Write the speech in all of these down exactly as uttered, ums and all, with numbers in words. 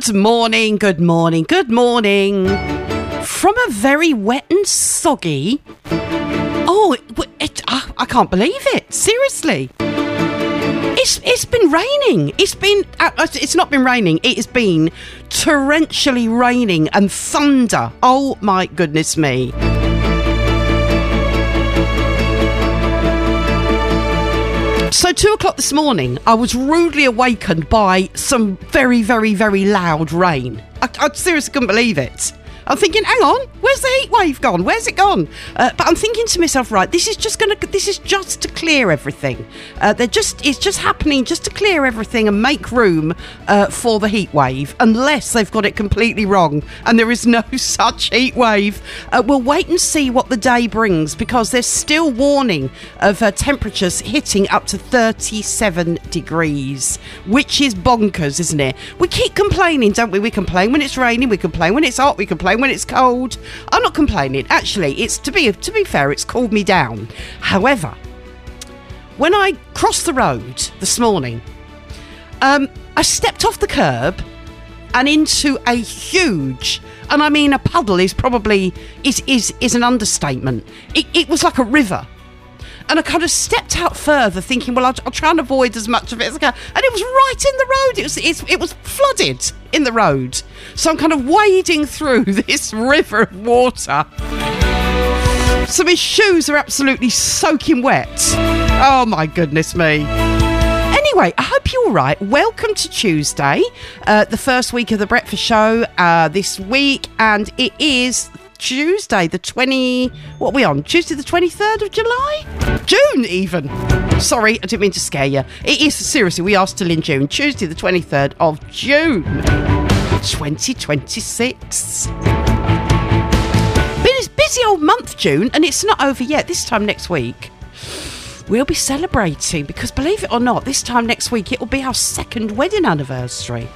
Good morning, good morning, good morning. From a very wet and soggy... Oh, it, it, I, I can't believe it. Seriously. It's It's been raining. It's been... Uh, it's not been raining. It has been torrentially raining and thunder. Oh, my goodness me. So two o'clock this morning, I was rudely awakened by some very, very, very loud rain. I, I seriously couldn't believe it. I'm thinking, hang on, where's the heat wave gone? Where's it gone? Uh, but I'm thinking to myself, right, this is just gonna, this is just to clear everything. Uh, they're just, it's just happening just to clear everything and make room uh, for the heat wave, unless they've got it completely wrong and there is no such heat wave. Uh, we'll wait and see what the day brings, because there's still warning of uh, temperatures hitting up to thirty-seven degrees, which is bonkers, isn't it? We keep complaining, don't we? We complain when it's raining, we complain when it's hot, we complain when it's cold. I'm not complaining. Actually, it's to be to be fair, it's cooled me down. However, when I crossed the road this morning, um, I stepped off the curb and into a huge, and I mean a puddle is probably is is is an understatement. It, it was like a river. And I kind of stepped out further, thinking, well, I'll, I'll try and avoid as much of it as I can. And it was right in the road. It was it's, it was flooded in the road. So I'm kind of wading through this river of water. So my shoes are absolutely soaking wet. Oh, my goodness me. Anyway, I hope you're all right. Welcome to Tuesday, uh, the first week of the Breakfast Show uh, this week. And it is... Tuesday the twenty what are we on Tuesday the twenty-third of July, June even. Sorry, I didn't mean to scare you. It is, seriously, we are still in June. Tuesday the twenty-third of June twenty twenty-six. Been a busy old month, June, and it's not over yet. This time next week we'll be celebrating, because believe it or not, this time next week it will be our second wedding anniversary.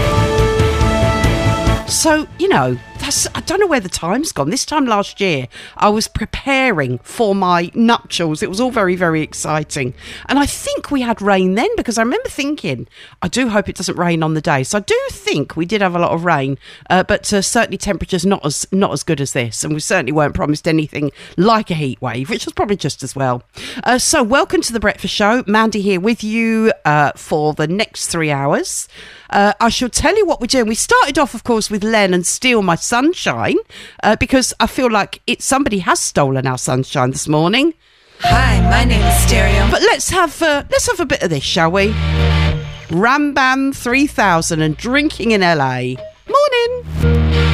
So, you know, that's, I don't know where the time's gone. This time last year, I was preparing for my nuptials. It was all very, very exciting. And I think we had rain then, because I remember thinking, I do hope it doesn't rain on the day. So I do think we did have a lot of rain, uh, but uh, certainly temperatures not as not as good as this. And we certainly weren't promised anything like a heat wave, which was probably just as well. Uh, so welcome to The Breakfast Show. Mandy here with you uh, for the next three hours. Uh, I shall tell you what we're doing. We started off, of course, with Len and Steal My Sunshine, uh, because I feel like it somebody has stolen our sunshine this morning. Hi, my name is Stereo. But let's have uh, let's have a bit of this, shall we? Rambam three thousand and Drinking in L A. Morning.